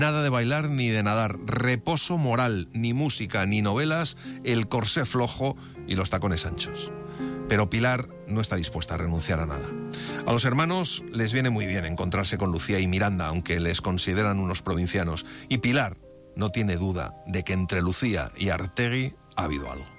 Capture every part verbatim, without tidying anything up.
Nada de bailar ni de nadar, reposo moral, ni música, ni novelas, el corsé flojo y los tacones anchos. Pero Pilar no está dispuesta a renunciar a nada. A los hermanos les viene muy bien encontrarse con Lucía y Miranda, aunque les consideran unos provincianos. Y Pilar no tiene duda de que entre Lucía y Artegui ha habido algo.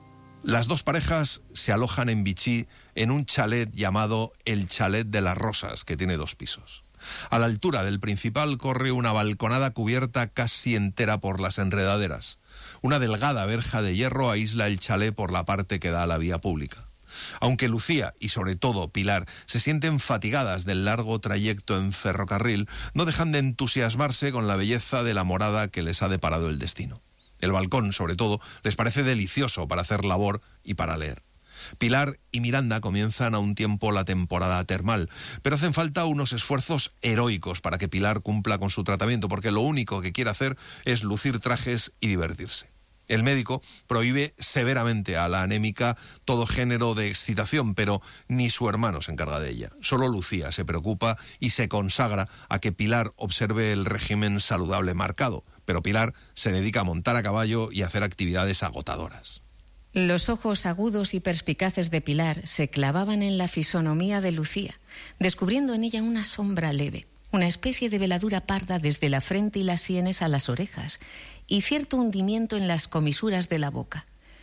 Las dos parejas se alojan en Vichy en un chalet llamado el Chalet de las Rosas, que tiene dos pisos. A la altura del principal corre una balconada cubierta casi entera por las enredaderas. Una delgada verja de hierro aísla el chalet por la parte que da a la vía pública. Aunque Lucía y sobre todo Pilar se sienten fatigadas del largo trayecto en ferrocarril, no dejan de entusiasmarse con la belleza de la morada que les ha deparado el destino. El balcón, sobre todo, les parece delicioso para hacer labor y para leer. Pilar y Miranda comienzan a un tiempo la temporada termal, pero hacen falta unos esfuerzos heroicos para que Pilar cumpla con su tratamiento, porque lo único que quiere hacer es lucir trajes y divertirse. El médico prohíbe severamente a la anémica todo género de excitación, pero ni su hermano se encarga de ella. Solo Lucía se preocupa y se consagra a que Pilar observe el régimen saludable marcado, pero Pilar se dedica a montar a caballo y a hacer actividades agotadoras. Los ojos agudos y perspicaces de Pilar se clavaban en la fisonomía de Lucía, descubriendo en ella una sombra leve, una especie de veladura parda desde la frente y las sienes a las orejas, y cierto hundimiento en las comisuras de la boca.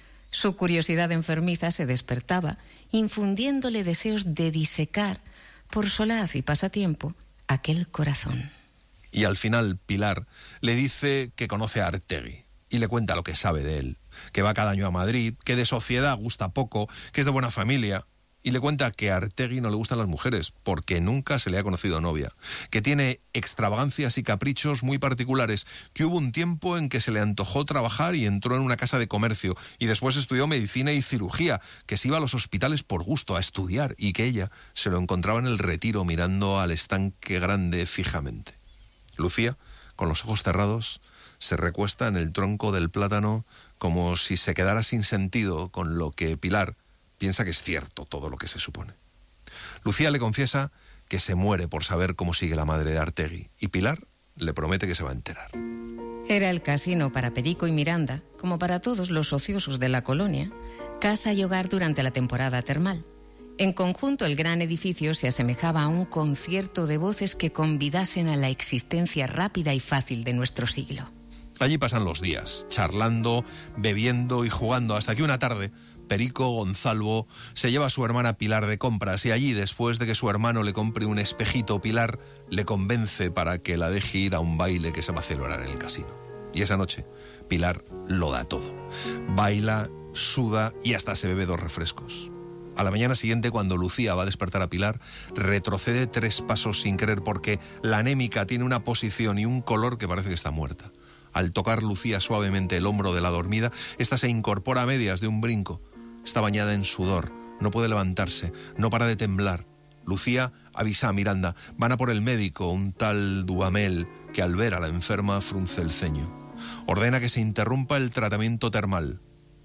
Su curiosidad enfermiza se despertaba, infundiéndole deseos de disecar, por solaz y pasatiempo, aquel corazón. Y al final Pilar le dice que conoce a Artegui y le cuenta lo que sabe de él, que va cada año a Madrid, que de sociedad gusta poco, que es de buena familia. Y le cuenta que a Artegui no le gustan las mujeres, porque nunca se le ha conocido novia, que tiene extravagancias y caprichos muy particulares, que hubo un tiempo en que se le antojó trabajar y entró en una casa de comercio, y después estudió medicina y cirugía, que se iba a los hospitales por gusto, a estudiar, y que ella se lo encontraba en el retiro mirando al estanque grande fijamente. Lucía, con los ojos cerrados, se recuesta en el tronco del plátano como si se quedara sin sentido con lo que Pilar piensa que es cierto todo lo que se supone. Lucía le confiesa que se muere por saber cómo sigue la madre de Artegui, y Pilar le promete que se va a enterar. Era el casino para Perico y Miranda, como para todos los ociosos de la colonia, casa y hogar durante la temporada termal. En conjunto, el gran edificio se asemejaba a un concierto de voces que convidasen a la existencia rápida y fácil de nuestro siglo. Allí pasan los días, charlando, bebiendo y jugando, hasta que una tarde Perico Gonzalvo se lleva a su hermana Pilar de compras, y allí, después de que su hermano le compre un espejito, Pilar le convence para que la deje ir a un baile que se va a celebrar en el casino. Y esa noche Pilar lo da todo. Baila, suda y hasta se bebe dos refrescos. A la mañana siguiente, cuando Lucía va a despertar a Pilar, retrocede tres pasos sin querer, porque la anémica tiene una posición y un color que parece que está muerta. Al tocar Lucía suavemente el hombro de la dormida, esta se incorpora a medias de un brinco. Está bañada en sudor, no puede levantarse, no para de temblar. Lucía avisa a Miranda, van a por el médico, un tal Duhamel, que al ver a la enferma frunce el ceño. Ordena que se interrumpa el tratamiento termal.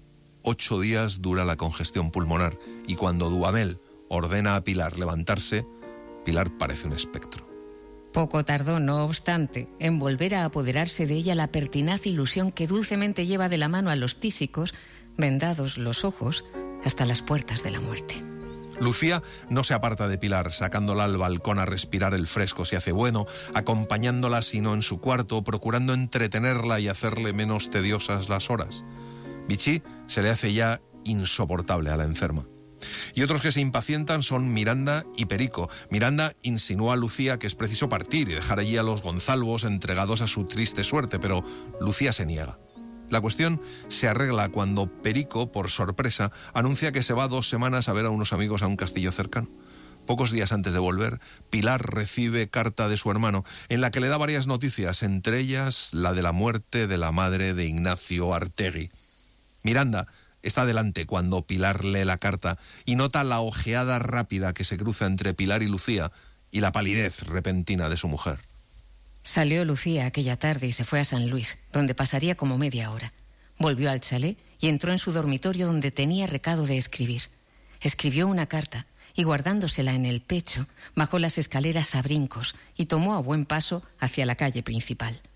Ocho días dura la congestión pulmonar, y cuando Duhamel ordena a Pilar levantarse, Pilar parece un espectro. Poco tardó, no obstante, en volver a apoderarse de ella la pertinaz ilusión que dulcemente lleva de la mano a los tísicos, vendados los ojos, hasta las puertas de la muerte. Lucía no se aparta de Pilar, sacándola al balcón a respirar el fresco si hace bueno, acompañándola sino en su cuarto, procurando entretenerla y hacerle menos tediosas las horas. Vichy se le hace ya insoportable a la enferma. Y otros que se impacientan son Miranda y Perico. Miranda insinúa a Lucía que es preciso partir y dejar allí a los Gonzalvos entregados a su triste suerte, pero Lucía se niega. La cuestión se arregla cuando Perico, por sorpresa, anuncia que se va dos semanas a ver a unos amigos a un castillo cercano. Pocos días antes de volver, Pilar recibe carta de su hermano, en la que le da varias noticias, entre ellas la de la muerte de la madre de Ignacio Artegui. Miranda está delante cuando Pilar lee la carta y nota la ojeada rápida que se cruza entre Pilar y Lucía y la palidez repentina de su mujer. Salió Lucía aquella tarde y se fue a San Luis, donde pasaría como media hora. Volvió al chalet y entró en su dormitorio, donde tenía recado de escribir. Escribió una carta y, guardándosela en el pecho, bajó las escaleras a brincos y tomó a buen paso hacia la calle principal.